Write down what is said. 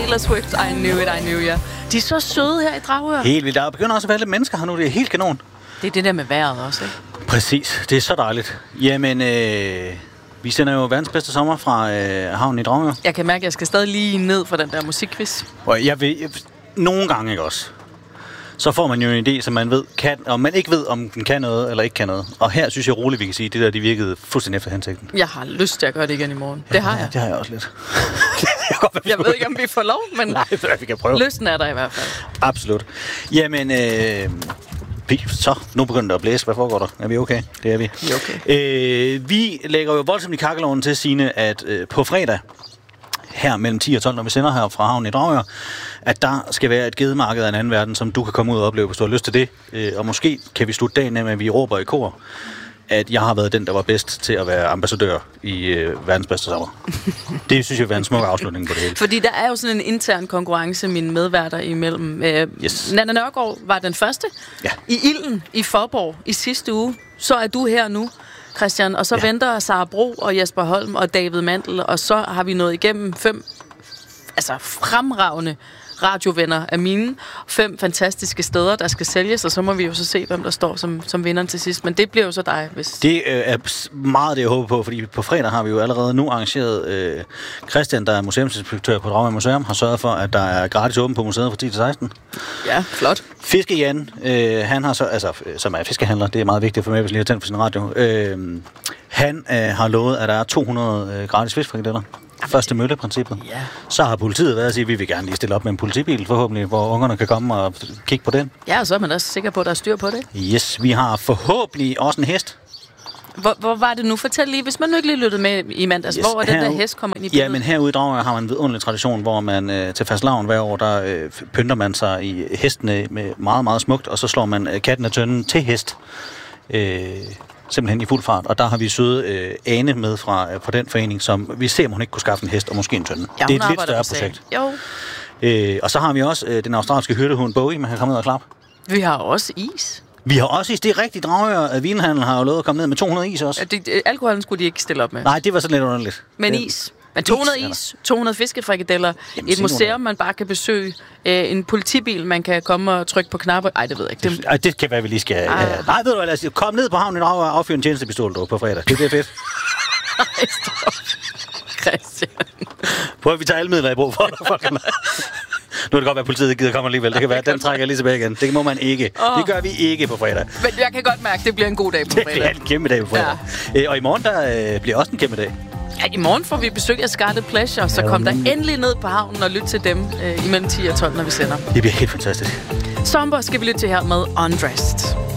Taylor Swift, I knew it, I knew ya. De er så søde her i Dragør. Helt vildt. Der begynder også at være lidt mennesker her nu. Det er helt kanon. Det er det der med vejret også, ikke? Præcis. Det er så dejligt. Jamen, vi sender jo verdens bedste sommer fra havnen i Dragør. Jeg kan mærke, at jeg skal stadig lige ned for den der musikquiz. Og jeg vil nogle gange ikke også. Så får man jo en idé, som man ved kan, og man ikke ved, om den kan noget eller ikke kan noget. Og her synes jeg roligt, vi kan sige, at det der, de virkede fuldstændig efter hensigten. Jeg har lyst til at gøre det igen i morgen. Det har jeg. Det har jeg også lidt. Jeg ved ikke, om vi får lov, men nej, vi kan prøve. Lysten er der i hvert fald. Absolut. Jamen, så nu begynder det at blæse. Hvad foregår der? Er vi okay? Det er vi. Vi er okay. Vi lægger jo voldsomt i kakkeloven til, Signe, at på fredag, her mellem 10 og 12, når vi sender her fra havnen i Dragør, at der skal være et gedemarked af en anden verden, som du kan komme ud og opleve, hvis du har lyst til det. Og måske kan vi slutte dagen af med, at vi råber i kor, at jeg har været den, der var bedst til at være ambassadør i verdens bedste sommer. Det synes jeg vil være en smuk afslutning på det hele. Fordi der er jo sådan en intern konkurrence, mine medværter imellem. Yes. Nanna Nørgaard var den første i Ilden i Faaborg i sidste uge. Så er du her nu, Christian, og så venter Sara Bro og Jesper Holm og David Mandel, og så har vi nået igennem 5 fremragende radiovenner af mine. 5 fantastiske steder, der skal sælges, og så må vi jo så se, hvem der står som vinderen til sidst. Men det bliver jo så dig, hvis... Det er meget det, jeg håber på, fordi på fredag har vi jo allerede nu arrangeret... Christian, der er museumsinspektør på Dragør Museum, har sørget for, at der er gratis åben på museet fra 10 til 16. Ja, flot. Fiske Jan, han har så... som er fiskehandler, det er meget vigtigt for mig, hvis lige har tændt for sin radio. Han har lovet, at der er 200 gratis fiskfrikadeller. Første mølleprincippet. Yeah. Så har politiet været at sige, at vi vil gerne lige stille op med en politibil, forhåbentlig, hvor ungerne kan komme og kigge på den. Ja, og så er man også sikker på, at der er styr på det. Yes, vi har forhåbentlig også en hest. Hvor var det nu? Fortæl lige, hvis man nu ikke lige lyttede med i mandags, hvor er den der hest kommer ind i billedet? Ja, men herude i Dragør har man en vidunderlig tradition, hvor man til fastelavn hver år, der pynter man sig i hestene med meget, meget smukt, og så slår man katten af tønden til hest. Simpelthen i fuld fart. Og der har vi søde Ane med fra den forening, som vi ser, om hun ikke kunne skaffe en hest og måske en tønde. Ja, det er et lidt større projekt. Jo. Og så har vi også den australske hyrdehund Bowie, man kan komme ned og klappe. Vi har også is. Vi har også is. Det er rigtigt. Dragør Vinhandel har jo lovet at komme ned med 200 is også. Alkoholen skulle de ikke stille op med. Nej, det var sådan lidt underligt. Men is. Men 200 is, 200 fiskefrikadeller, et museum, man bare kan besøge, en politibil, man kan komme og trykke på knapper. Ej, det ved jeg ikke. Det kan være, vi lige skal... Nej, ved du hvad, lad os kom ned på havnen i Dragør og affyre en tjenestepistol på fredag. Det er fedt. Ej, stop. Christian. Prøv at vi tager alle midler i brug for folk. Nu kan det godt være, at politiet gider komme alligevel. Det kan være, den trækker lige tilbage igen. Det må man ikke. Det gør vi ikke på fredag. Men jeg kan godt mærke, at det bliver en god dag på fredag. Det bliver en kæmpe dag på fredag. Ja. Og i morgen, der bliver også en kæmpe dag. Ja, i morgen får vi besøg af Scarlet Pleasure, så kom der endelig ned på havnen og lyt til dem imellem 10 og 12, når vi sender. Det bliver helt fantastisk. Sommer skal vi lytte til her med Undressed.